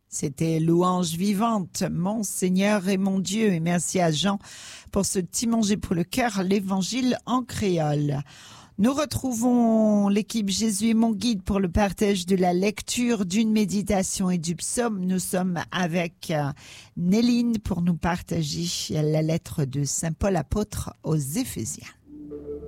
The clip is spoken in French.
C'était Louange vivante, mon Seigneur et mon Dieu. Et merci à Jean pour ce petit manger pour le cœur, l'évangile en créole. Nous retrouvons l'équipe Jésus est mon guide pour le partage de la lecture, d'une méditation et du psaume. Nous sommes avec Néline pour nous partager la lettre de Saint Paul apôtre aux Éphésiens.